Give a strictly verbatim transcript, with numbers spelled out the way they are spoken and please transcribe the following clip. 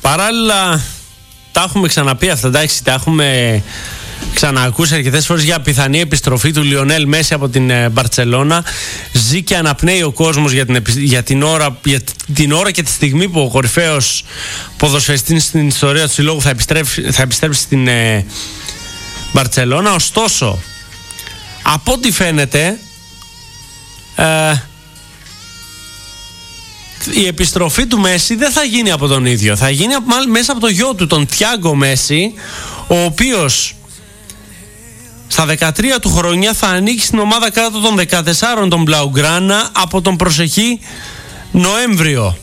Παράλληλα, τα έχουμε ξαναπεί αυτά, εντάξει, τα έχουμε ξανακούσει αρκετές φορές για πιθανή επιστροφή του Λιονέλ Μέση από την Μπαρτσελώνα. Ζει και αναπνέει ο κόσμος για την, για, την ώρα, για την ώρα και τη στιγμή που ο κορυφαίος ποδοσφαιριστής στην ιστορία του συλλόγου θα επιστρέψει, θα επιστρέψει στην ε, Μπαρτσελώνα. Ωστόσο, από ό,τι φαίνεται, ε, η επιστροφή του Μέση δεν θα γίνει από τον ίδιο. Θα γίνει μέσα από το γιο του, τον Τιάγκο Μέση, ο οποίος στα δεκατρία του χρονιά θα ανήκει στην ομάδα κάτω των δεκατεσσάρων των Blaugrana από τον προσεχή Νοέμβριο.